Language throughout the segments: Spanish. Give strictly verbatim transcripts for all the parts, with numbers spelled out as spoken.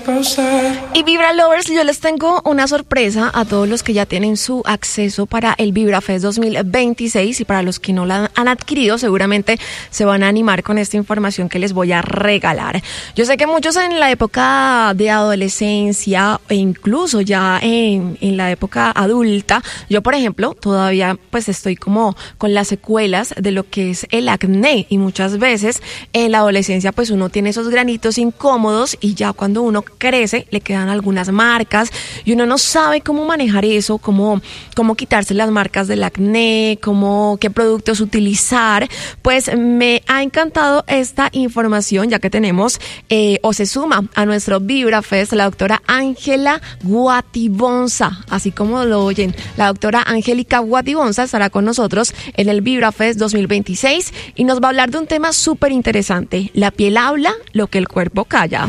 Y Vibra Lovers, yo les tengo una sorpresa a todos los que ya tienen su acceso para el Vibra Fest dos mil veintiséis, y para los que no la han adquirido seguramente se van a animar con esta información que les voy a regalar. Yo sé que muchos en la época de adolescencia e incluso ya en, en la época adulta, yo por ejemplo todavía pues estoy como con las secuelas de lo que es el acné, y muchas veces en la adolescencia pues uno tiene esos granitos incómodos y ya cuando uno crece le quedan algunas marcas y uno no sabe cómo manejar eso, cómo, cómo quitarse las marcas del acné, cómo, qué productos utilizar. Pues me ha encantado esta información, ya que tenemos eh, o se suma a nuestro Vibra Fest la doctora Ángela Guatibonza, así como lo oyen. La doctora Angélica Guatibonza estará con nosotros en el Vibra Fest dos mil veintiséis y nos va a hablar de un tema súper interesante: la piel habla lo que el cuerpo calla.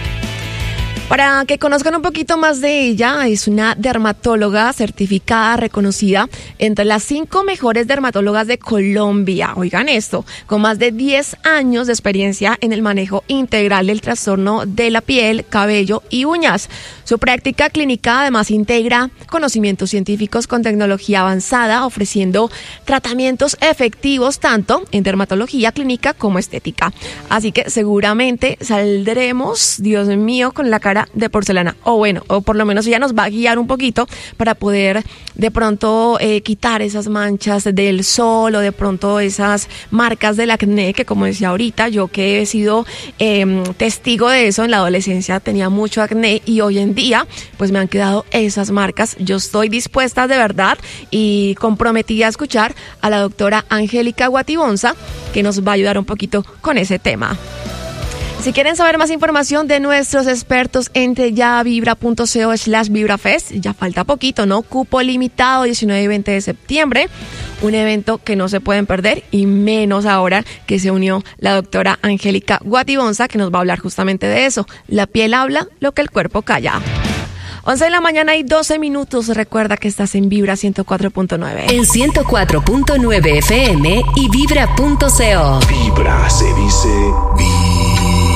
Para que conozcan un poquito más de ella, es una dermatóloga certificada, reconocida entre las cinco mejores dermatólogas de Colombia. Oigan esto, con más de diez años de experiencia en el manejo integral del trastorno de la piel, cabello y uñas. Su práctica clínica además integra conocimientos científicos con tecnología avanzada, ofreciendo tratamientos efectivos tanto en dermatología clínica como estética. Así que seguramente saldremos, Dios mío, con la cara de porcelana, o bueno, o por lo menos ella nos va a guiar un poquito para poder de pronto eh, quitar esas manchas del sol o de pronto esas marcas del acné, que como decía ahorita, yo que he sido eh, testigo de eso en la adolescencia, tenía mucho acné y hoy en día pues me han quedado esas marcas. Yo estoy dispuesta de verdad y comprometida a escuchar a la doctora Angélica Guatibonza, que nos va a ayudar un poquito con ese tema. Si quieren saber más información de nuestros expertos, entre ya a vibra.co slash vibrafest. Ya falta poquito, ¿no? Cupo limitado, diecinueve y veinte de septiembre. Un evento que no se pueden perder, y menos ahora que se unió la doctora Angélica Guatibonza, que nos va a hablar justamente de eso. La piel habla lo que el cuerpo calla. once de la mañana y doce minutos. Recuerda que estás en Vibra ciento cuatro punto nueve. En ciento cuatro punto nueve F M y vibra.co. Vibra se dice Vibra.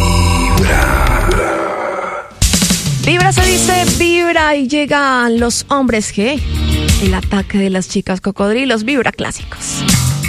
Vibra se dice Vibra, y llegan los hombres G. El ataque de las chicas cocodrilos. Vibra clásicos.